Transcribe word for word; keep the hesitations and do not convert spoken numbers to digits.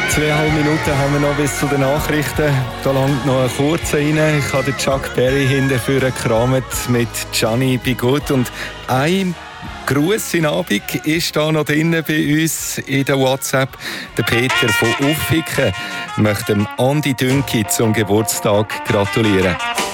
Zweieinhalb Minuten haben wir noch bis zu den Nachrichten. Da langt noch ein kurzer rein. Ich habe den Chuck Berry hinterher gekramt mit Gianni Be Good. Und ein Gruß in Abend ist da noch drin bei uns in der WhatsApp. Der Peter von Uffiken möchte dem Andi Dünki zum Geburtstag gratulieren.